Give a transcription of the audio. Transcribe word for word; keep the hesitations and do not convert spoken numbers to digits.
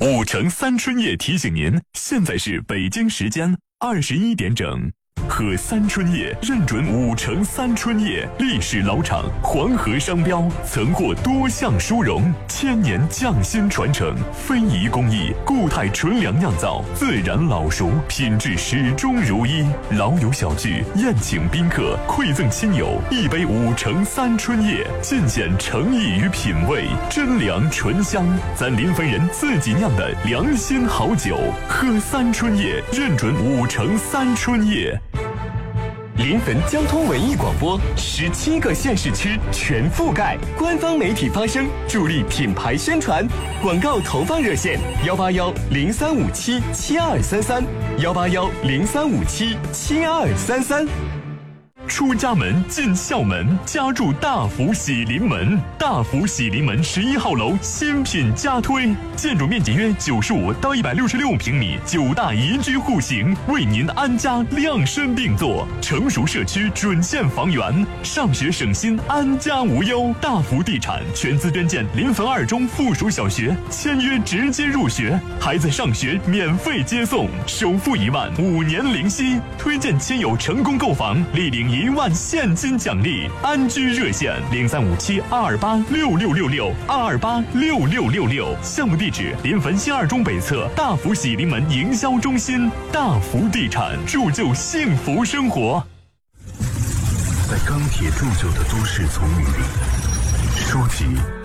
五城三春叶提醒您，现在是北京时间二十一点整。喝三春叶认准五城三春叶，历史老厂，黄河商标，曾获多项殊荣，千年匠心传承，非遗工艺，固态纯粮酿造，自然老熟，品质始终如一。老友小聚，宴请宾客，馈赠亲友，一杯五城三春叶，尽显诚意与品味，真粮醇香，咱临汾人自己酿的良心好酒。喝三春叶，认准五城三春叶。 临汾交通文艺广播，十七个县市区全覆盖，官方媒体发声，助力品牌宣传。广告投放热线：幺八幺零三五七七二三三，幺八幺零三五七七二三三。 出家门进校门，家住大福喜临门。大福喜临门十一号楼新品加推，建筑面积约九十五到一百六十六平米，九大宜居户型，为您安家量身定做。成熟社区准线房源，上学省心，安家无忧。大福地产全资捐建临汾二中附属小学，签约直接入学，孩子上学免费接送，首付一万，五年零息。推荐亲友成功购房，立领一万现金奖励。安居热线零三五七二二八六六六六二二八六六六六。项目地址：临汾新二中北侧大福喜临门营销中心。大福地产，铸就幸福生活。 在钢铁铸就的都市丛林里，书籍